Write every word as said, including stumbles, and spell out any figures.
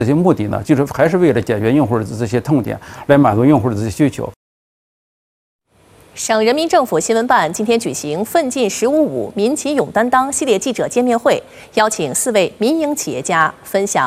这些目的呢，就是还是为了解决用户的这些痛点，来满足用户的这些需求。 省人民政府新闻办今天举行“奋进十五五，民企勇担当”系列记者见面会，邀请四位民营企业家分享